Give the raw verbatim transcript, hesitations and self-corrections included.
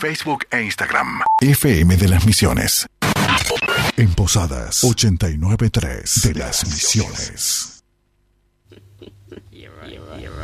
Facebook e Instagram. F M de las Misiones. En Posadas ochenta y nueve punto tres de las Misiones. You're right, you're right.